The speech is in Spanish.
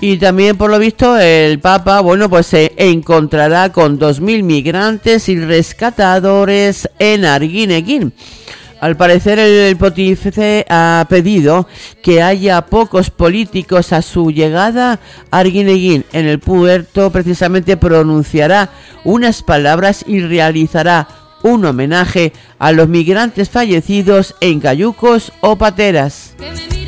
Y también, por lo visto, el Papa, bueno, pues se encontrará con 2.000 migrantes y rescatadores en Arguineguín. Al parecer, el pontífice ha pedido que haya pocos políticos a su llegada a Arguineguín. En el puerto, precisamente, pronunciará unas palabras y realizará un homenaje a los migrantes fallecidos en cayucos o pateras.